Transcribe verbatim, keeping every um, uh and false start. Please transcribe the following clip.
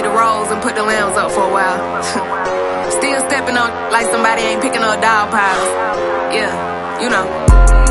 the roles and put the lambs up for a while. Still stepping on like somebody ain't picking up dog piles. Yeah, you know.